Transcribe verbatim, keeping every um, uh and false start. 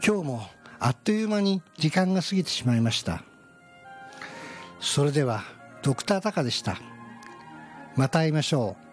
今日もあっという間に時間が過ぎてしまいました。それではドクタータカでした。また会いましょう。